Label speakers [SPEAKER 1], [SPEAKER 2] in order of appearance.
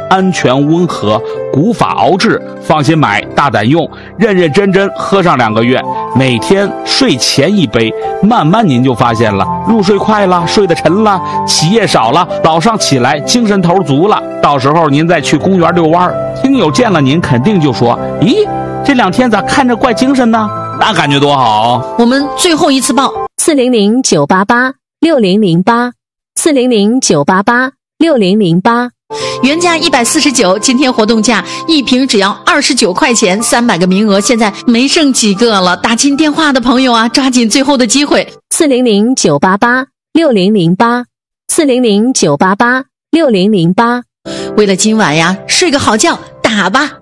[SPEAKER 1] 安全温和，古法熬制，放心买，大胆用，认认真真喝上2个月，每天睡前1杯，慢慢您就发现了，入睡快了，睡得沉了，起夜少了，早上起来精神头足了。到时候您再去公园遛弯，听友见了您肯定就说，咦，这2天咋看着怪精神呢？那感觉多好。
[SPEAKER 2] 我们最后一次报
[SPEAKER 3] 400-988-6008，400-988-6008，
[SPEAKER 2] 原价149，今天活动价1瓶只要29块钱，300个名额，现在没剩几个了。打进电话的朋友啊，抓紧最后的机会。
[SPEAKER 3] 400-988-6008，400-988-6008。
[SPEAKER 2] 为了今晚呀，睡个好觉，打吧。